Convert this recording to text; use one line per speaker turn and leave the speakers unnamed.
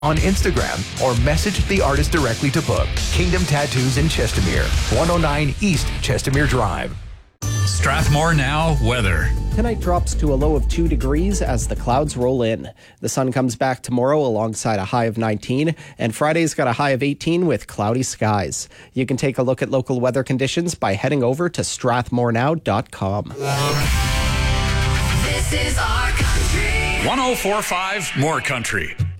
on Instagram or message the artist directly to book. Kingdom Tattoos in Chestermere, 109 East Chestermere Drive.
Strathmore Now weather.
Tonight drops to a low of 2 degrees as the clouds roll in. The sun comes back tomorrow alongside a high of 19, and Friday's got a high of 18 with cloudy skies. You can take a look at local weather conditions by heading over to strathmorenow.com.
This is our country.
104.5 More Country.